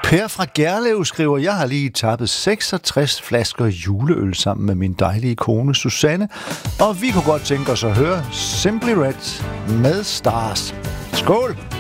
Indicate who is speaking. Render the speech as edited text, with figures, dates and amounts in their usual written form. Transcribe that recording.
Speaker 1: Per fra Gerlev skriver, jeg har lige tappet 66 flasker juleøl sammen med min dejlige kone Susanne, og vi kunne godt tænke os at høre Simply Red med Stars. Skål!